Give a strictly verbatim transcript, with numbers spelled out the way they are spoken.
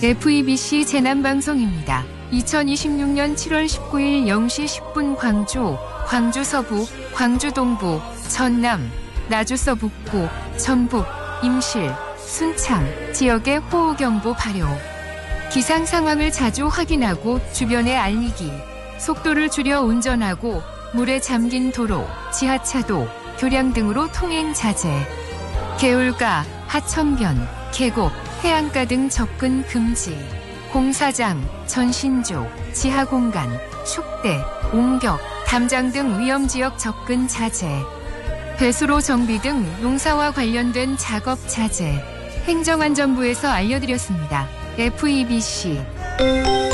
에프이비씨 재난방송입니다. 이천이십육년 칠월 십구일 영시 십분 광주, 광주 서부, 광주 동부, 전남, 나주서 북부, 전북, 임실, 순창 지역에 호우경보 발효. 기상 상황을 자주 확인하고 주변에 알리기. 속도를 줄여 운전하고 물에 잠긴 도로, 지하차도, 교량 등으로 통행 자제. 개울가, 하천변, 계곡, 해안가 등 접근 금지. 공사장, 전신조, 지하공간, 축대, 옹벽, 담장 등 위험지역 접근 자제. 배수로 정비 등 농사와 관련된 작업 자제. 행정안전부에서 알려드렸습니다. 에프이비씨